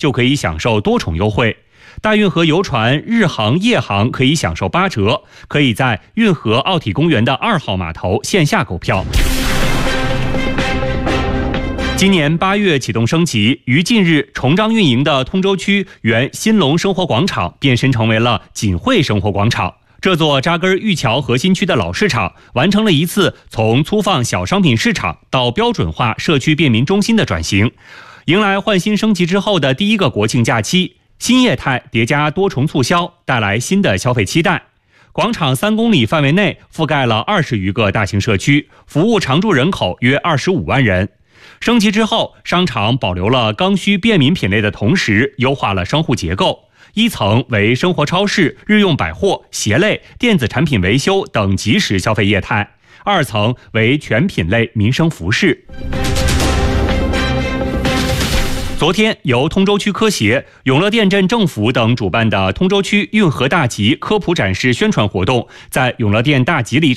就可以享受多重优惠。大运河游船日航夜航可以享受8折，可以在运河奥体公园的2号码头线下购票。今年8月启动升级，于近日重张运营的通州区原新隆生活广场变身成为了锦汇生活广场。这座扎根玉桥核心区的老市场，完成了一次从粗放小商品市场到标准化社区便民中心的转型，迎来换新升级之后的第一个国庆假期。新业态叠加多重促销，带来新的消费期待。广场3公里范围内覆盖了20余个大型社区，服务常住人口约25万人。升级之后，商场保留了刚需便民品类的同时，优化了商户结构。1层为生活超市、日用百货、鞋类、电子产品维修等即时消费业态；2层为全品类民生服饰。昨天，由通州区科协、永乐店镇政府等主办的通州区运河大集科普展示宣传活动，在永乐店大集里